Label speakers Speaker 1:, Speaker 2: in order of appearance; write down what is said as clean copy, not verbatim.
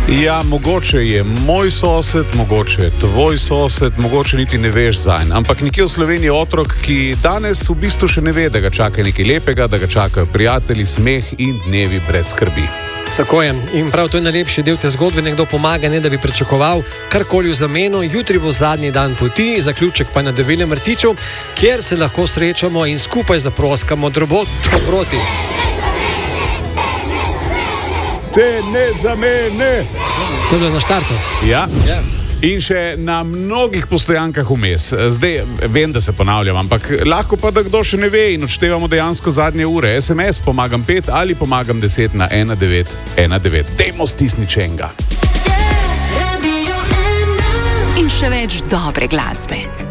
Speaker 1: Ja, mogoče je moj sosed, mogoče je tvoj sosed, mogoče niti ne veš zanj. Ampak nekje v Sloveniji je otrok, ki danes v bistvu še ne ve, da ga čaka nekaj lepega, da ga čakajo prijatelji, smeh in dnevi brez skrbi.
Speaker 2: Tako je. In prav to je najlepši del te zgodbe. Nekdo pomaga, ne da bi pričakoval karkoli v zameno. Jutri bo zadnji dan poti, zaključek pa na Debelem rtiču, kjer se lahko srečamo in skupaj zaproskamo dobroti.
Speaker 1: Te ne za mene!
Speaker 2: To je bilo na štartu.
Speaker 1: Ja. In še na mnogih postojankah vmes. Zdaj vem, da se ponavljam, ampak lahko pa, da kdo še ne ve in odštevamo dejansko zadnje ure. SMS pomagam 5 ali pomagam 10 na 1919. Dajmo stisniti enega.
Speaker 3: In še več dobre glasbe.